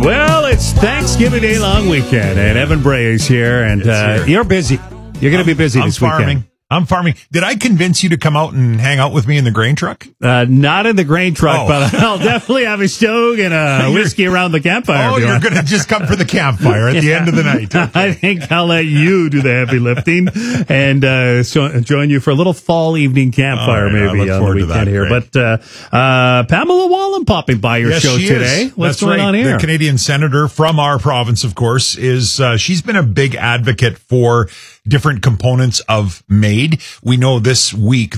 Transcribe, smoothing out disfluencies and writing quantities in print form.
Well, it's Thanksgiving Day long weekend, and Evan Bray is here, and you're busy. You're going to be busy this weekend. I'm farming. Did I convince you to come out and hang out with me in the grain truck? Not in the grain truck, but I'll definitely have a stove and a whiskey around the campfire. Oh, you're going to just come for the campfire at the end of the night. Okay. I think I'll let you do the heavy lifting and join you for a little fall evening campfire maybe on the weekend here. Great. But Pamela Wallin popping by your show today. What's going on here? The Canadian senator from our province, of course, is she's been a big advocate for different components of MAID. We know this week